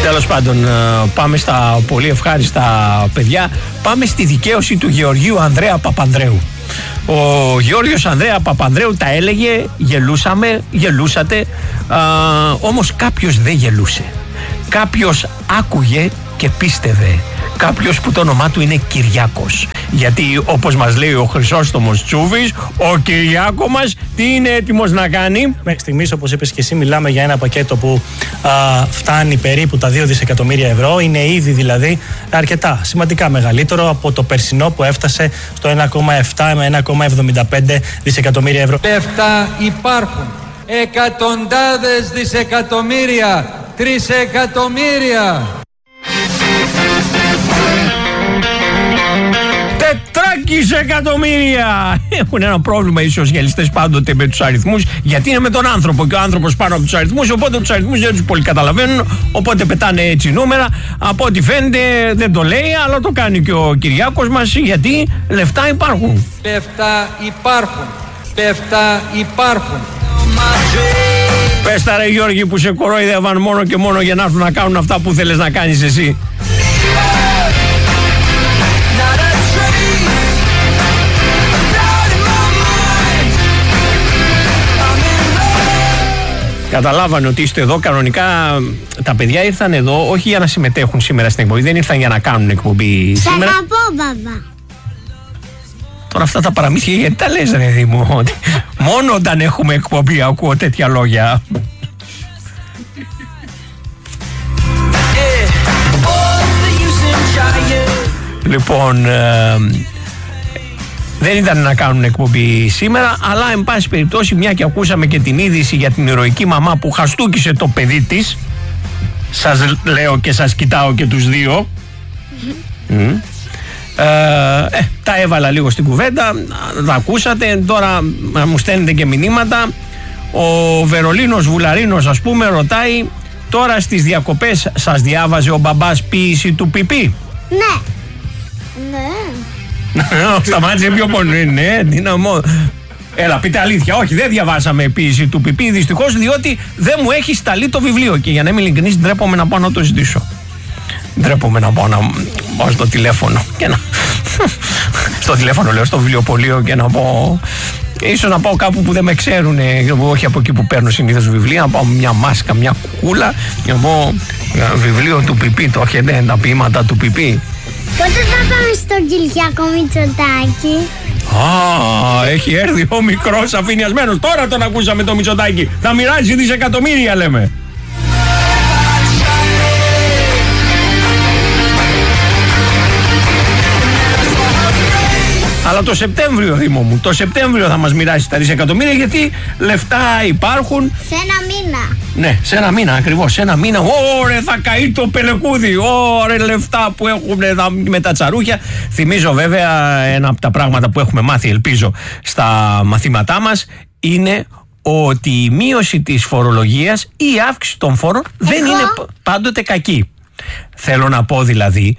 Τέλος πάντων, πάμε στα πολύ ευχάριστα παιδιά. Πάμε στη δικαίωση του Γεωργίου Ανδρέα Παπανδρέου. Ο Γεώργιος Ανδρέα Παπανδρέου τα έλεγε, γελούσαμε, γελούσατε, όμως κάποιος δεν γελούσε. Κάποιος άκουγε και πίστευε. Κάποιος που το όνομά του είναι Κυριάκος. Γιατί όπως μας λέει ο Χρυσόστομος Τσούβης, ο Κυριάκο μας τι είναι έτοιμος να κάνει? Μέχρι στιγμής, όπως είπες και εσύ, μιλάμε για ένα πακέτο που φτάνει περίπου τα 2 δισεκατομμύρια ευρώ. Είναι ήδη δηλαδή αρκετά σημαντικά μεγαλύτερο από το περσινό που έφτασε στο 1,7 με 1,75 δισεκατομμύρια ευρώ. Λεφτά υπάρχουν. Εκατοντάδες δισεκατομμύρια. Τρισεκατομμύρια. Τετράκις εκατομμύρια! Έχουν ένα πρόβλημα οι σοσιαλιστές πάντοτε με τους αριθμούς, γιατί είναι με τον άνθρωπο και ο άνθρωπος πάνω από τους αριθμούς, οπότε τους αριθμούς δεν τους πολύ καταλαβαίνουν, οπότε πετάνε έτσι νούμερα. Από ό,τι φαίνεται δεν το λέει, αλλά το κάνει και ο Κυριάκος μας, γιατί λεφτά υπάρχουν. Λεφτά υπάρχουν. Λεφτά υπάρχουν. Πες τα ρε Γιώργη που σε κορόιδευαν μόνο και μόνο για να έρθουν να κάνουν αυτά που θέλεις να κάνεις εσύ. Καταλάβανε ότι είστε εδώ κανονικά. Τα παιδιά ήρθαν εδώ όχι για να συμμετέχουν σήμερα στην εκπομπή, δεν ήρθαν για να κάνουν εκπομπή σήμερα. Σ' αγαπώ, μπαμπά. Τώρα αυτά τα παραμύθια γιατί τα λες ρε Δήμο? Ότι μόνο όταν έχουμε εκπομπή ακούω τέτοια λόγια. Λοιπόν, δεν ήταν να κάνουν εκπομπή σήμερα, αλλά εν πάση περιπτώσει, μια και ακούσαμε και την είδηση για την ηρωική μαμά που χαστούκησε το παιδί της, σας λέω και σας κοιτάω και τους δύο, τα έβαλα λίγο στην κουβέντα, τα ακούσατε, τώρα μου στέλνετε και μηνύματα. Ο Βερολίνος Βουλαρίνος, ας πούμε, ρωτάει, τώρα στις διακοπές σας διάβαζε ο μπαμπάς ποίηση του Πιπί? Ναι. Ναι. Σταμάτησε πιο πολύ. Ναι, δυναμό. Έλα, πείτε αλήθεια. Όχι, δεν διαβάσαμε ποίηση του Πιπί, δυστυχώς, διότι δεν μου έχει σταλεί το βιβλίο. Και για να είμαι ειλικρινής, ντρέπομαι να πάω να το ζητήσω. Ντρέπομαι να πάω να πάω στο τηλέφωνο και να. Στο τηλέφωνο, λέω, στο βιβλιοπωλείο και να πω. Ίσως να πάω κάπου που δεν με ξέρουν, όχι από εκεί που παίρνω συνήθως βιβλία, να πάω μια μάσκα, μια κουκούλα και να πω βιβλίο του Πιπί. Το έχετε, τα ποίηματα του Πιπί? Πότε θα πάμε στον Κυριάκο Μητσοτάκη? Έχει έρθει ο μικρός αφηνιασμένος. Τώρα τον ακούσαμε το Μητσοτάκη. Θα μοιράζει δισεκατομμύρια, λέμε. Αλλά το Σεπτέμβριο, Δήμο μου, το Σεπτέμβριο θα μας μοιράσει τα δισεκατομμύρια, γιατί λεφτά υπάρχουν. Σε ένα μήνα. Ναι, σε ένα μήνα ακριβώς. Σε ένα μήνα. Ωρε, θα καεί το πελεκούδι. Ωρε, λεφτά που έχουμε με τα τσαρούχια. Θυμίζω βέβαια ένα από τα πράγματα που έχουμε μάθει, ελπίζω, στα μαθήματά μας, είναι ότι η μείωση της φορολογίας ή η αύξηση των φόρων δεν είναι πάντοτε κακή. Θέλω να πω δηλαδή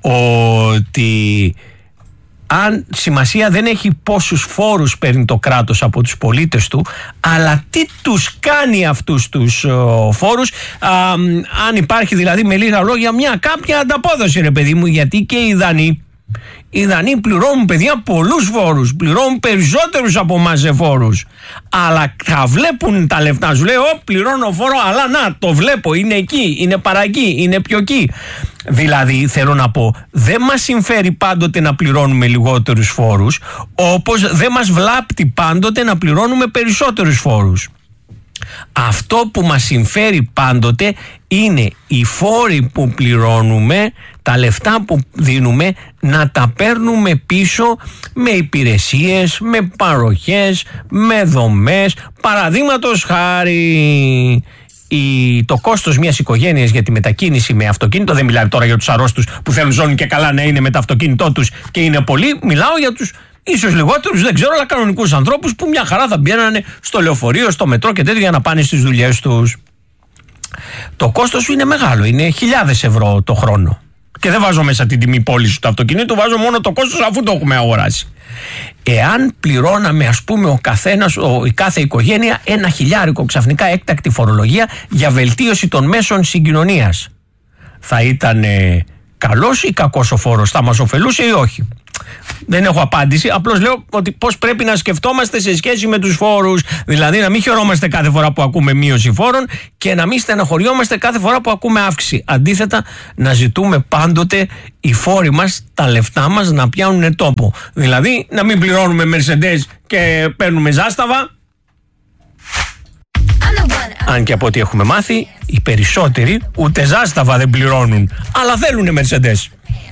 ότι αν σημασία δεν έχει πόσους φόρους παίρνει το κράτος από τους πολίτες του, αλλά τι τους κάνει αυτούς τους φόρους, αν υπάρχει δηλαδή με λίγα λόγια μια κάποια ανταπόδοση, ρε παιδί μου, γιατί και οι Δανείοι πληρώνουν, παιδιά, πολλούς φόρους, πληρώνουν περισσότερους από εμάς σε φόρους, αλλά θα βλέπουν τα λεφτά, σου λέει, πληρώνω φόρο, αλλά να, το βλέπω, είναι εκεί, είναι παρακεί, είναι πιο εκεί. Δηλαδή, θέλω να πω, δεν μας συμφέρει πάντοτε να πληρώνουμε λιγότερους φόρους, όπως δεν μας βλάπτει πάντοτε να πληρώνουμε περισσότερους φόρους. Αυτό που μας συμφέρει πάντοτε είναι οι φόροι που πληρώνουμε, τα λεφτά που δίνουμε, να τα παίρνουμε πίσω με υπηρεσίες, με παροχές, με δομές. Παραδείγματος χάρη, το κόστος μιας οικογένειας για τη μετακίνηση με αυτοκίνητο, δεν μιλάω τώρα για τους αρρώστους που θέλουν ζώνη και καλά να είναι με το αυτοκίνητό τους και είναι πολλοί, μιλάω για τους ίσως λιγότερους, δεν ξέρω, αλλά κανονικούς ανθρώπους που μια χαρά θα μπαίνανε στο λεωφορείο, στο μετρό και τέτοιο για να πάνε στις δουλειές τους. Το κόστος είναι μεγάλο, είναι χιλιάδες ευρώ το χρόνο. Και δεν βάζω μέσα την τιμή πώληση του αυτοκινήτου, βάζω μόνο το κόστος αφού το έχουμε αγοράσει. Εάν πληρώναμε, ας πούμε, ο καθένας, η κάθε οικογένεια, 1.000 ξαφνικά έκτακτη φορολογία για βελτίωση των μέσων συγκοινωνίας, θα ήταν καλός ή κακός ο φόρος, θα μας ωφελούσε ή όχι? Δεν έχω απάντηση. Απλώς λέω ότι πώς πρέπει να σκεφτόμαστε σε σχέση με τους φόρους. Δηλαδή να μην χαιρόμαστε κάθε φορά που ακούμε μείωση φόρων και να μην στεναχωριόμαστε κάθε φορά που ακούμε αύξηση. Αντίθετα, να ζητούμε πάντοτε οι φόροι μας, τα λεφτά μας να πιάνουν τόπο. Δηλαδή να μην πληρώνουμε Mercedes και παίρνουμε ζάσταβα. Αν και από ό,τι έχουμε μάθει, οι περισσότεροι ούτε ζάσταβα δεν πληρώνουν, αλλά θέλουν Mercedes.